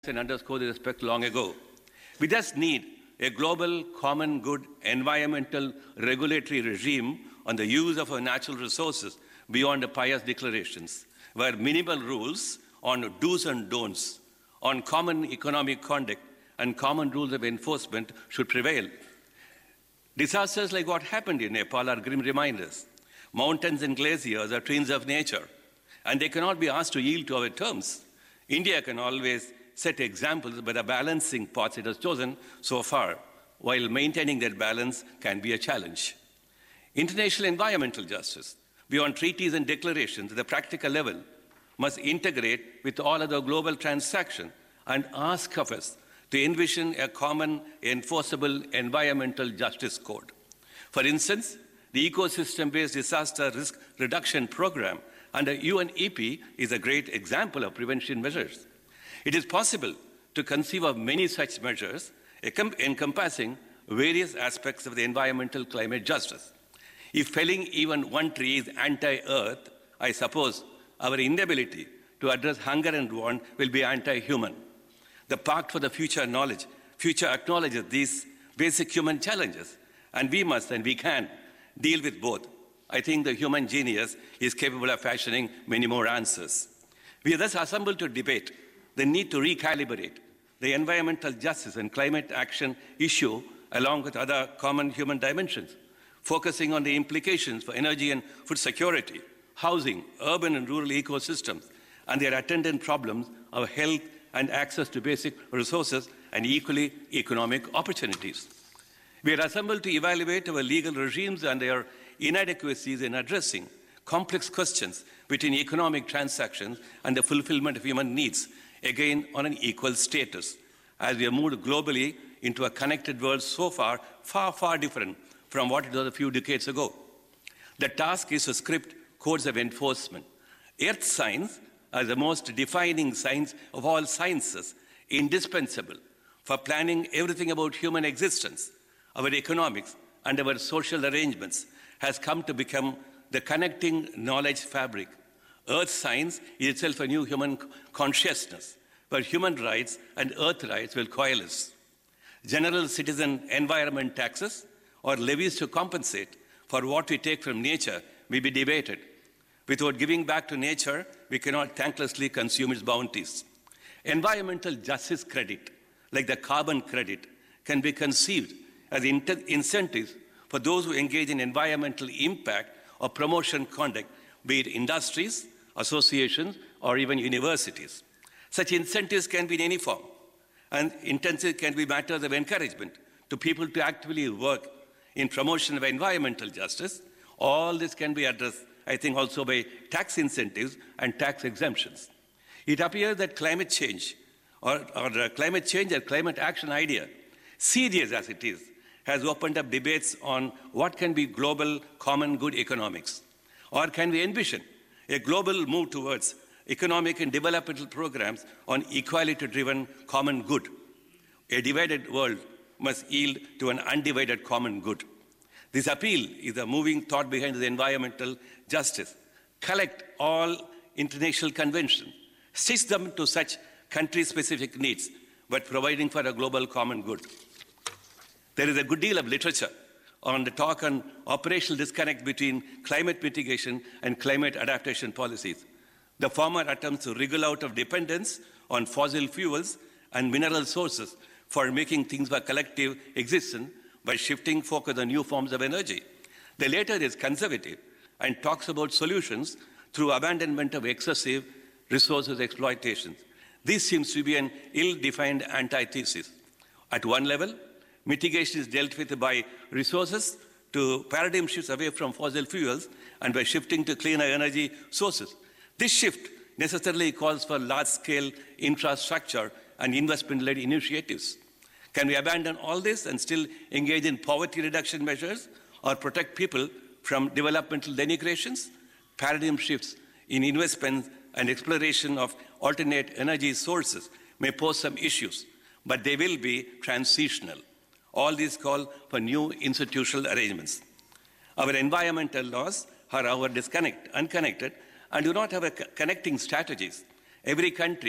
and underscore the respect long ago. We just need a global common good environmental regulatory regime on the use of our natural resources beyond the pious declarations, where minimal rules on do's and don'ts, on common economic conduct and common rules of enforcement should prevail. Disasters like what happened in Nepal are grim reminders. Mountains and glaciers are twins of nature, and they cannot be asked to yield to our terms. India can always set examples by the balancing paths it has chosen so far, while maintaining that balance can be a challenge. International environmental justice, beyond treaties and declarations at the practical level, must integrate with all other global transactions and ask of us to envision a common enforceable environmental justice code. For instance, the ecosystem-based disaster risk reduction program under UNEP is a great example of prevention measures. It is possible to conceive of many such measures encompassing various aspects of the environmental climate justice. If felling even one tree is anti-earth, I suppose our inability to address hunger and want will be anti-human. The Pact for the Future acknowledges these basic human challenges, and we must and we can deal with both. I think the human genius is capable of fashioning many more answers. We are thus assembled to debate the need to recalibrate the environmental justice and climate action issue along with other common human dimensions, focusing on the implications for energy and food security, housing, urban and rural ecosystems, and their attendant problems of health and access to basic resources and equally economic opportunities. We are assembled to evaluate our legal regimes and their inadequacies in addressing complex questions between economic transactions and the fulfillment of human needs, again on an equal status, as we have moved globally into a connected world so far, far different from what it was a few decades ago. The task is to script codes of enforcement. Earth science, as the most defining science of all sciences, indispensable for planning everything about human existence, our economics, and our social arrangements, has come to become the connecting knowledge fabric. Earth science is itself a new human consciousness, where human rights and earth rights will coalesce. General citizen environment taxes or levies to compensate for what we take from nature may be debated. Without giving back to nature, we cannot thanklessly consume its bounties. Environmental justice credit, like the carbon credit, can be conceived as incentives for those who engage in environmental impact or promotion conduct, be it industries, associations, or even universities. Such incentives can be in any form, and incentives can be matters of encouragement to people to actively work in promotion of environmental justice. All this can be addressed, I think, also by tax incentives and tax exemptions. It appears that climate change or climate action idea, serious as it is, has opened up debates on what can be global common good economics. Or can we envision a global move towards economic and developmental programs on equality-driven common good? A divided world must yield to an undivided common good. This appeal is the moving thought behind the environmental justice. Collect all international conventions, stitch them to such country-specific needs, but providing for a global common good. There is a good deal of literature on the talk on operational disconnect between climate mitigation and climate adaptation policies. The former attempts to wriggle out of dependence on fossil fuels and mineral sources for making things for collective existence by shifting focus on new forms of energy. The latter is conservative and talks about solutions through abandonment of excessive resources exploitation. This seems to be an ill-defined antithesis. At one level, mitigation is dealt with by resources to paradigm shifts away from fossil fuels and by shifting to cleaner energy sources. This shift necessarily calls for large-scale infrastructure and investment-led initiatives. Can we abandon all this and still engage in poverty reduction measures or protect people from developmental denigrations? Paradigm shifts in investment and exploration of alternate energy sources may pose some issues, but they will be transitional. All these call for new institutional arrangements. Our environmental laws are unconnected and do not have connecting strategies. Every country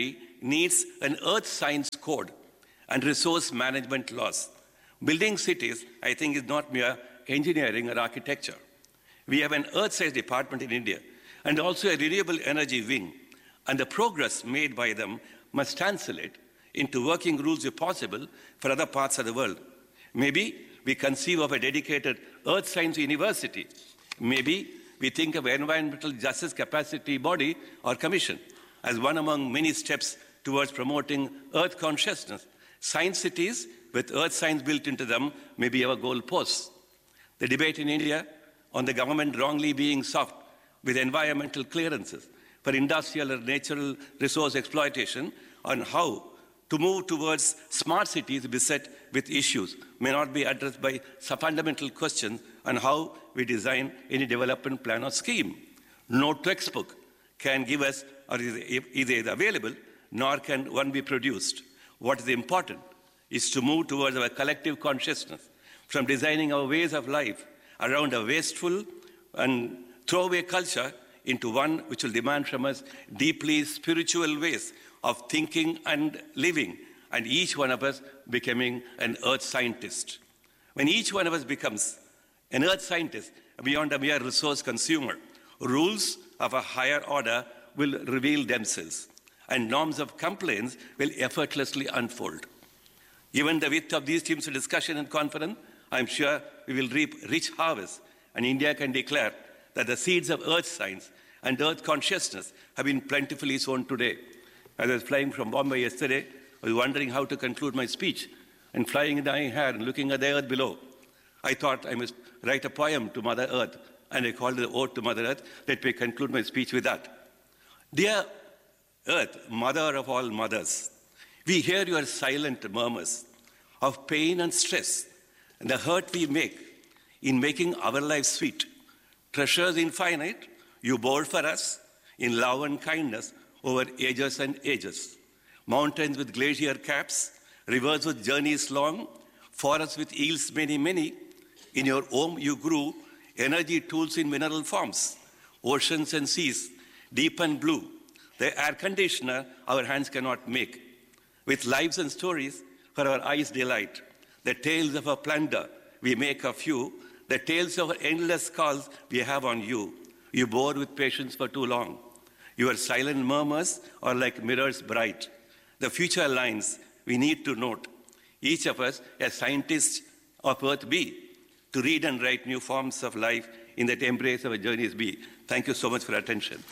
needs an earth science code and resource management laws. Building cities, I think, is not mere engineering or architecture. We have an earth science department in India and also a renewable energy wing, and the progress made by them must translate into working rules if possible for other parts of the world. Maybe we conceive of a dedicated earth science university. Maybe we think of environmental justice capacity body or commission as one among many steps towards promoting earth consciousness. Science cities with earth science built into them may be our goalposts. The debate in India on the government wrongly being soft with environmental clearances for industrial or natural resource exploitation on how to move towards smart cities beset with issues may not be addressed by fundamental questions on how we design any development plan or scheme. No textbook can give us or is available, nor can one be produced. What is important is to move towards our collective consciousness from designing our ways of life around a wasteful and throwaway culture into one which will demand from us deeply spiritual ways of thinking and living, and each one of us becoming an earth scientist. When each one of us becomes an earth scientist beyond a mere resource consumer, rules of a higher order will reveal themselves, and norms of compliance will effortlessly unfold. Given the width of these themes of discussion and conference, I'm sure we will reap rich harvests, and India can declare that the seeds of earth science and earth consciousness have been plentifully sown today. As I was flying from Bombay yesterday, I was wondering how to conclude my speech, and flying in the air and looking at the earth below, I thought I must write a poem to Mother Earth, and I called it the Ode to Mother Earth. Let me conclude my speech with that. Dear Earth, Mother of all mothers, we hear your silent murmurs of pain and stress and the hurt we make in making our lives sweet. Treasures infinite you bore for us in love and kindness over ages and ages. Mountains with glacier caps, rivers with journeys long, forests with yields many, many. In your home you grew energy tools in mineral forms, oceans and seas, deep and blue, the air conditioner our hands cannot make. With lives and stories for our eyes' delight, the tales of our plunder we make of you, the tales of our endless calls we have on you. You bore with patience for too long. Your silent murmurs are like mirrors bright. The future lines we need to note. Each of us, as scientists of Earth be, to read and write new forms of life in that embrace of our journeys be. Thank you so much for your attention.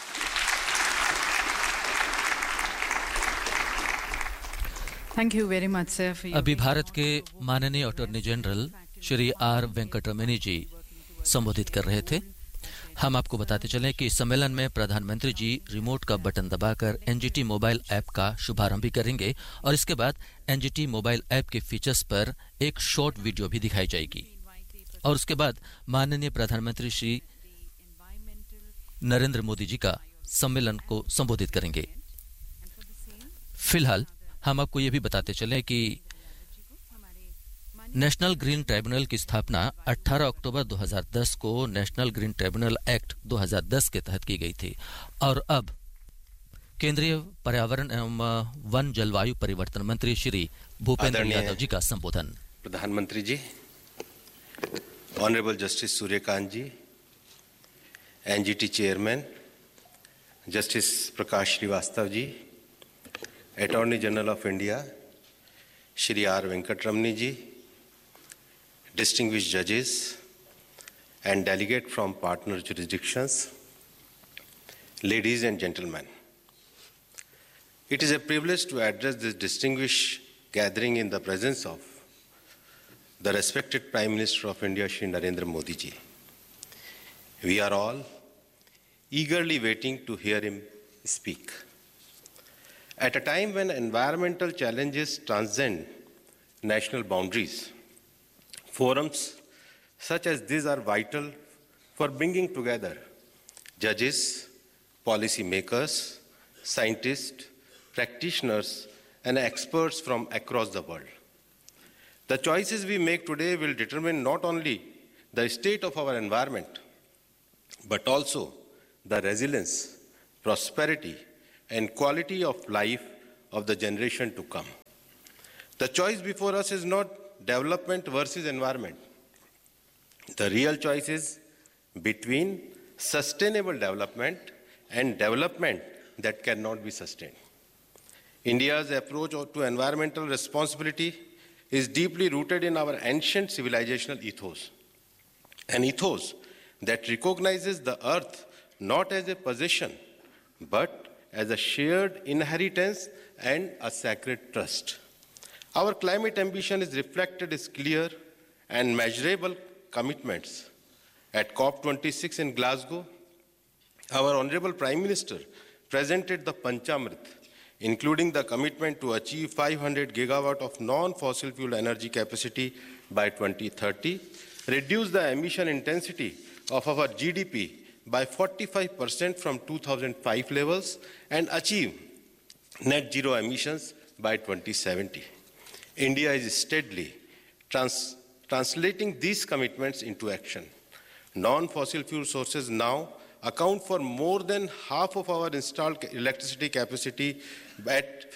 Thank you very much, sir, for your अभी भारत के माननीय attorney general Shri are Venkataramani जी संबोधित कर रहे थे। हम आपको बताते चलें कि इस सम्मेलन में प्रधानमंत्री जी रिमोट का बटन दबाकर एनजीटी मोबाइल ऐप का शुभारंभ भी करेंगे और इसके बाद एनजीटी मोबाइल ऐप के फीचर्स पर एक शॉर्ट वीडियो भी दिखाई जाएगी और उसके बाद माननीय प्रधानमंत्री श्री नरेंद्र मोदी जी का सम्मेलन को संबोधित करेंगे। फिलहाल हम आपको ये भी बताते चलें कि नेशनल ग्रीन ट्राइब्यूनल की स्थापना 18 अक्टूबर 2010 को नेशनल ग्रीन ट्राइब्यूनल एक्ट 2010 के तहत की गई थी और अब केंद्रीय पर्यावरण एवं वन जलवायु परिवर्तन मंत्री श्री भूपेंद्र यादव जी का संबोधन। प्रधानमंत्री जी, honourable justice Suryakant ji, NGT chairman justice Prakash Srivastava ji, attorney general of India Shri are Venkataramani ji, distinguished judges and delegate from partner jurisdictions, ladies and gentlemen. It is a privilege to address this distinguished gathering in the presence of the respected Prime Minister of India, Shri Narendra Modi ji. We are all eagerly waiting to hear him speak. At a time when environmental challenges transcend national boundaries, forums such as these are vital for bringing together judges, policy makers, scientists, practitioners, and experts from across the world. The choices we make today will determine not only the state of our environment, but also the resilience, prosperity, and quality of life of the generation to come. The choice before us is not development versus environment. The real choice is between sustainable development and development that cannot be sustained. India's approach to environmental responsibility is deeply rooted in our ancient civilizational ethos, an ethos that recognizes the earth not as a possession, but as a shared inheritance and a sacred trust. Our climate ambition is reflected as clear and measurable commitments. At COP26 in Glasgow, our Honorable Prime Minister presented the Panchamrit, including the commitment to achieve 500 gigawatt of non-fossil fuel energy capacity by 2030, reduce the emission intensity of our GDP by 45% from 2005 levels, and achieve net zero emissions by 2070. India is steadily translating these commitments into action. Non-fossil fuel sources now account for more than half of our installed electricity capacity at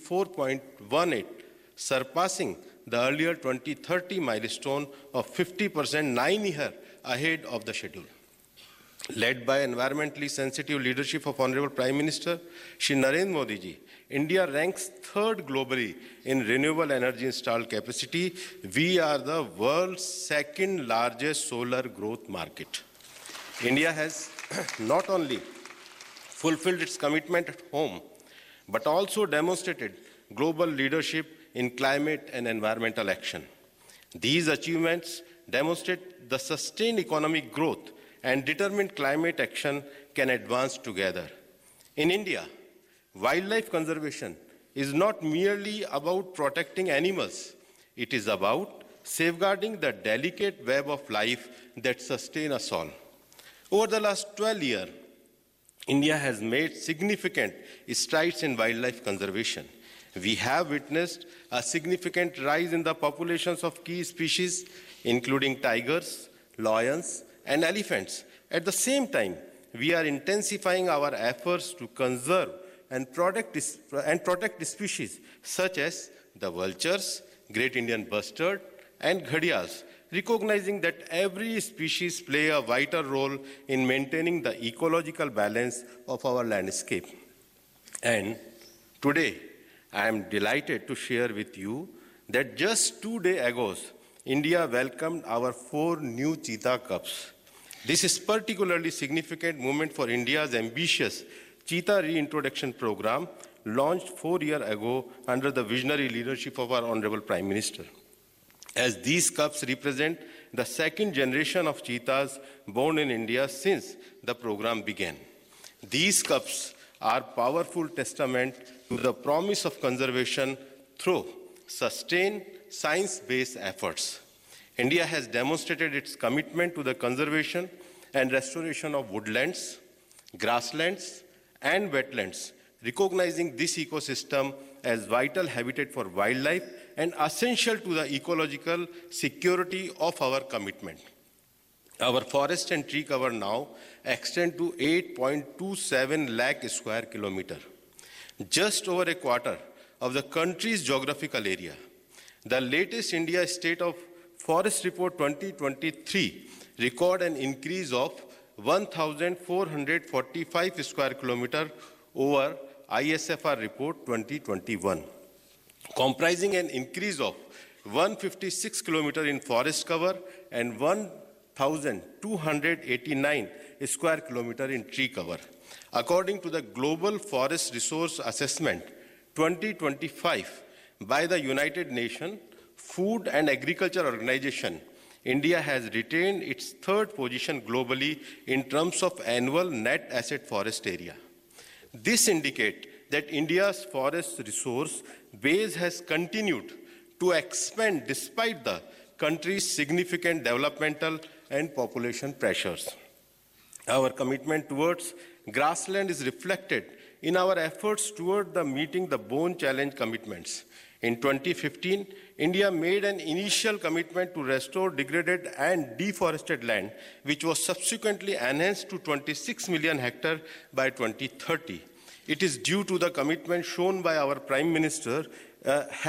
54.18, surpassing the earlier 2030 milestone of 50% 9 years ahead of the schedule. Led by environmentally sensitive leadership of Honorable Prime Minister Shri Narendra Modi ji, India ranks third globally in renewable energy installed capacity. We are the world's second largest solar growth market. India has not only fulfilled its commitment at home, but also demonstrated global leadership in climate and environmental action. These achievements demonstrate the sustained economic growth and determined climate action can advance together. In India, wildlife conservation is not merely about protecting animals. It is about safeguarding the delicate web of life that sustains us all. Over the last 12 years, India has made significant strides in wildlife conservation. We have witnessed a significant rise in the populations of key species, including tigers, lions, and elephants. At the same time, we are intensifying our efforts to conserve and protect species such as the vultures, great Indian bustard, and ghadials, recognizing that every species plays a vital role in maintaining the ecological balance of our landscape. And today, I am delighted to share with you that just 2 days ago, India welcomed our 4 new cheetah cubs. This is particularly significant moment for India's ambitious cheetah reintroduction program launched 4 years ago under the visionary leadership of our Honorable Prime Minister. As these cubs represent the second generation of cheetahs born in India since the program began. These cubs are powerful testament to the promise of conservation through sustained science-based efforts. India has demonstrated its commitment to the conservation and restoration of woodlands, grasslands, and wetlands, recognizing this ecosystem as vital habitat for wildlife and essential to the ecological security of our commitment. Our forest and tree cover now extend to 8.27 lakh square kilometers, just over a quarter of the country's geographical area. The latest India State of Forest Report 2023 record an increase of 1,445 square kilometers over ISFR report 2021, comprising an increase of 156 kilometers in forest cover and 1,289 square kilometers in tree cover. According to the Global Forest Resource Assessment 2025 by the United Nations Food and Agriculture Organization, India has retained its third position globally in terms of annual net asset forest area. This indicates that India's forest resource base has continued to expand despite the country's significant developmental and population pressures. Our commitment towards grassland is reflected in our efforts toward meeting the Bone Challenge commitments. In 2015, India made an initial commitment to restore degraded and deforested land, which was subsequently enhanced to 26 million hectares by 2030. It is due to the commitment shown by our Prime Minister